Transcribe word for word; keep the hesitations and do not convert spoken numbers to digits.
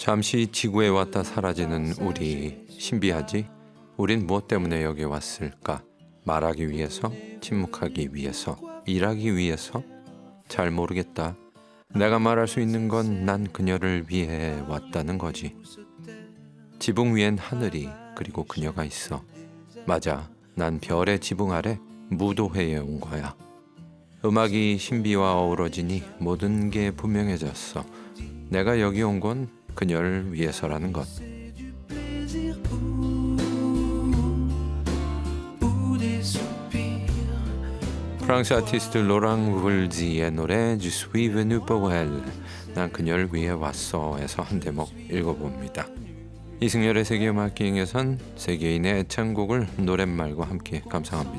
잠시 지구에 왔다 사라지는 우리, 신비하지? 우린 무엇 때문에 여기 왔을까? 말하기 위해서? 침묵하기 위해서? 일하기 위해서? 잘 모르겠다. 내가 말할 수 있는 건 난 그녀를 위해 왔다는 거지. 지붕 위엔 하늘이, 그리고 그녀가 있어. 맞아, 난 별의 지붕 아래 무도회에 온 거야. 음악이 신비와 어우러지니 모든 게 분명해졌어. 내가 여기 온 건 그녀를 위해서라는 것. 프랑스 아티스트 로랑 불지의 노래 Je suis venu pour elle, 난 그녀를 위해 왔어 에서 한 대목 읽어봅니다. 이승열의 세계음악 기행에선 세계인의 애창곡을 노랫말과 함께 감상합니다.